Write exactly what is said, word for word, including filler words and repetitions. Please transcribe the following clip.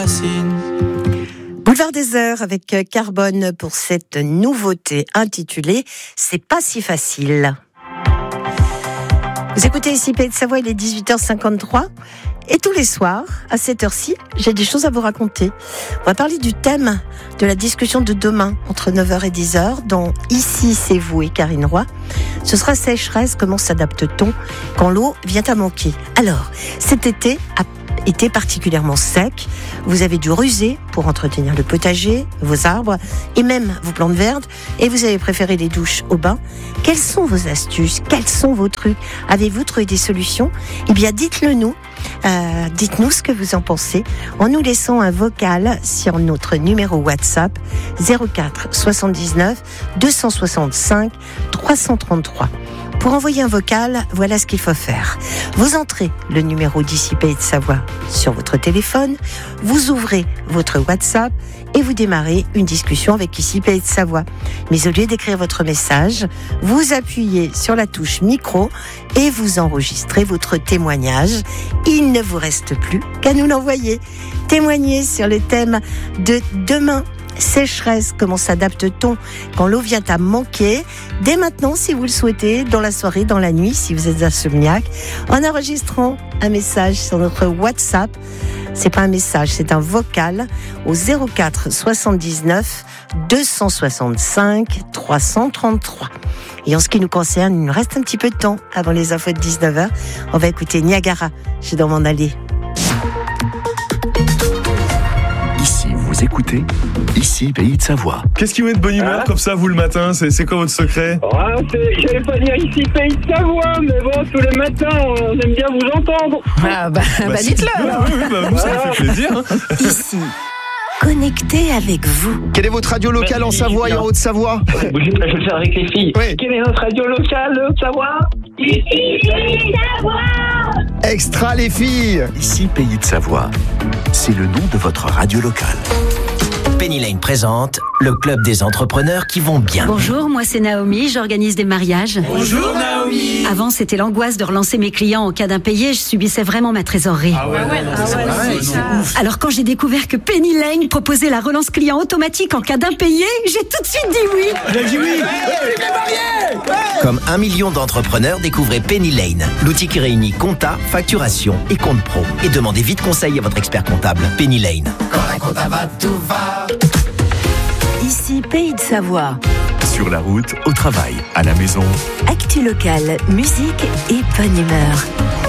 Boulevard des Heures avec Carbone pour cette nouveauté intitulée « C'est pas si facile ». Vous écoutez ici Pays de Savoie, il est dix-huit heures cinquante-trois et tous les soirs, à cette heure-ci, j'ai des choses à vous raconter. On va parler du thème de la discussion de demain entre neuf heures et dix heures dont Ici c'est vous et Karine Roy. Ce sera sécheresse, comment s'adapte-t-on quand l'eau vient à manquer? Alors, cet été a été particulièrement sec, vous avez dû ruser pour entretenir le potager, vos arbres et même vos plantes vertes et vous avez préféré les douches au bain. Quelles sont vos astuces? Quels sont vos trucs? Avez-vous trouvé des solutions? Eh bien, dites-le nous. Euh, dites-nous ce que vous en pensez en nous laissant un vocal sur notre numéro WhatsApp zéro quatre soixante-dix-neuf deux cent soixante-cinq trois cent trente-trois. Pour envoyer un vocal, voilà ce qu'il faut faire. Vous entrez le numéro d'Ici Pays de Savoie sur votre téléphone, vous ouvrez votre WhatsApp et vous démarrez une discussion avec Ici Pays de Savoie. Mais au lieu d'écrire votre message, vous appuyez sur la touche micro et vous enregistrez votre témoignage. Il ne vous reste plus qu'à nous l'envoyer. Témoignez sur le thème de demain. Sécheresse, comment s'adapte-t-on quand l'eau vient à manquer? Dès maintenant, si vous le souhaitez, dans la soirée, dans la nuit, si vous êtes insomniaque, en enregistrant un message sur notre WhatsApp. C'est pas un message, c'est un vocal au zéro quatre soixante-dix-neuf deux cent soixante-cinq trois cent trente-trois. Et en ce qui nous concerne, il nous reste un petit peu de temps avant les infos de dix-neuf heures. On va écouter Niagara, je dois m'en aller. Ici, vous écoutez Ici Pays de Savoie. Qu'est-ce qui vous met de bonne humeur ah comme ça, vous, le matin? C'est, c'est quoi votre secret? ah, c'est, J'allais pas dire Ici Pays de Savoie, mais bon, tous les matins, on aime bien vous entendre. Ah bah, bah, bah dites-le alors. Oui, oui, bah, nous, ça nous fait plaisir. Hein. Ici, connecté avec vous. Quelle est votre radio locale en Savoie et en Haute-Savoie? Je vais le faire avec les filles. Oui. Quelle est notre radio locale de Haute-Savoie? Ici Pays de Savoie. Extra les filles. Ici Pays de Savoie, c'est le nom de votre radio locale. Penny Lane présente le club des entrepreneurs qui vont bien. Bonjour, moi c'est Naomi, j'organise des mariages. Bonjour Naomi. Avant c'était l'angoisse de relancer mes clients en cas d'impayé, je subissais vraiment ma trésorerie. Ah ouais, ah ouais, ah ouais, c'est, c'est ouf. Alors quand j'ai découvert que Penny Lane proposait la relance client automatique en cas d'impayé, j'ai tout de suite dit oui. Il a dit oui. Comme un million d'entrepreneurs, découvrez Penny Lane, l'outil qui réunit compta, facturation et compte pro. Et demandez vite conseil à votre expert comptable. Penny Lane. Quand la compta va, tout va. Ici Pays de Savoie. Sur la route, au travail, à la maison. Actu locale, musique et bonne humeur.